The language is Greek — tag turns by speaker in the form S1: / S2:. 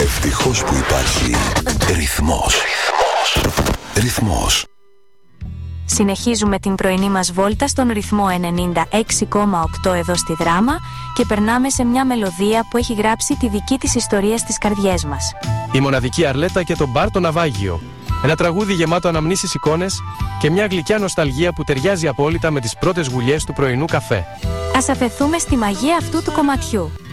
S1: Ευτυχώς που υπάρχει ρυθμός. Ρυθμός.
S2: Συνεχίζουμε την πρωινή μας βόλτα στον ρυθμό 96,8 εδώ στη Δράμα και περνάμε σε μια μελωδία που έχει γράψει τη δική της ιστορία στις καρδιές μας.
S3: Η μοναδική Αρλέτα και το μπαρ το Ναυάγιο. Ένα τραγούδι γεμάτο αναμνήσεις, εικόνες και μια γλυκιά νοσταλγία που ταιριάζει απόλυτα με τις πρώτες γουλιές του πρωινού καφέ.
S2: Ας αφεθούμε στη μαγεία αυτού του κομματιού.